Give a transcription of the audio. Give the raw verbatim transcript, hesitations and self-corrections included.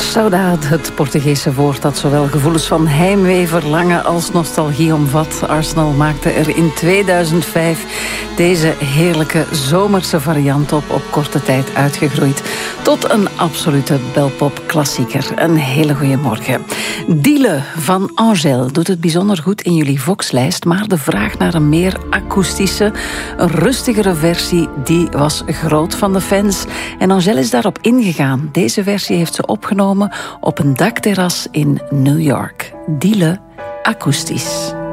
Saudade, het Portugese woord dat zowel gevoelens van heimwee, verlangen als nostalgie omvat. Arsenal maakte er in tweeduizend vijf deze heerlijke zomerse variant op, op korte tijd uitgegroeid tot een absolute belpop-klassieker. Een hele goede morgen. Diele van Angèle doet het bijzonder goed in jullie Vox-lijst, maar de vraag naar een meer akoestische, een rustigere versie, die was groot van de fans. En Angèle is daarop ingegaan. Deze versie heeft ze opgenomen op een dakterras in New York. Diele, akoestisch.